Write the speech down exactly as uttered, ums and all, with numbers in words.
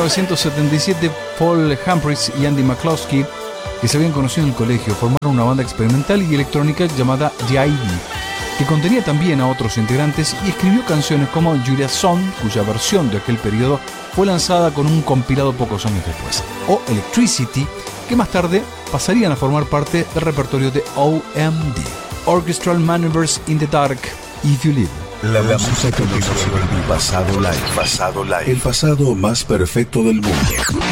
novecientos setenta y siete, Paul Humphries y Andy McCloskey, que se habían conocido en el colegio, formaron una banda experimental y electrónica llamada The I D, que contenía también a otros integrantes y escribió canciones como Julia's Song, cuya versión de aquel periodo fue lanzada con un compilado pocos años después, o Electricity, que más tarde pasarían a formar parte del repertorio de O M D, Orchestral Maneuvers in the Dark, If You Live. La, la música que nos resuelve el pasado live, pasado live, el pasado más perfecto del mundo.